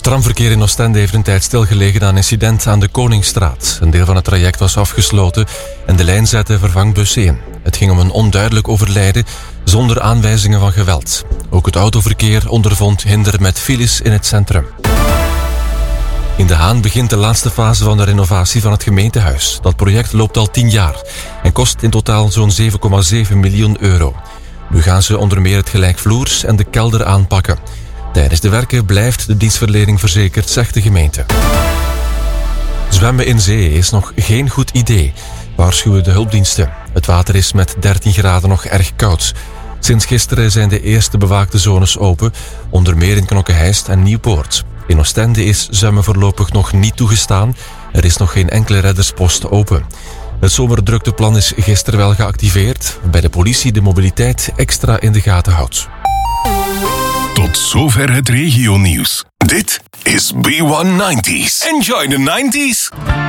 Het tramverkeer in Oostende heeft een tijd stilgelegen na een incident aan de Koningsstraat. Een deel van het traject was afgesloten en de lijn zette vervangbus 1. Het ging om een onduidelijk overlijden zonder aanwijzingen van geweld. Ook het autoverkeer ondervond hinder met files in het centrum. In De Haan begint de laatste fase van de renovatie van het gemeentehuis. Dat project loopt al 10 jaar en kost in totaal zo'n 7,7 miljoen euro. Nu gaan ze onder meer het gelijkvloers en de kelder aanpakken. Tijdens de werken blijft de dienstverlening verzekerd, zegt de gemeente. Zwemmen in zee is nog geen goed idee, waarschuwen de hulpdiensten. Het water is met 13 graden nog erg koud. Sinds gisteren zijn de eerste bewaakte zones open, onder meer in Knokke-Heist en Nieuwpoort. In Oostende is zwemmen voorlopig nog niet toegestaan. Er is nog geen enkele redderspost open. Het zomerdrukteplan is gisteren wel geactiveerd, waarbij de politie de mobiliteit extra in de gaten houdt. Tot zover het regionieuws. Dit is B190's. Enjoy the 90s.